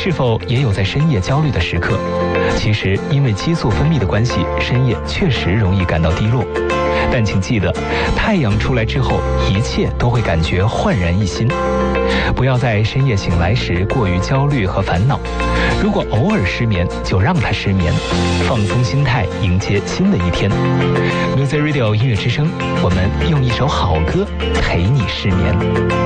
是否也有在深夜焦虑的时刻？其实因为激素分泌的关系，深夜确实容易感到低落。但请记得，太阳出来之后，一切都会感觉焕然一新。不要在深夜醒来时过于焦虑和烦恼。如果偶尔失眠，就让它失眠，放松心态，迎接新的一天。Music Radio 音乐之声，我们用一首好歌陪你失眠。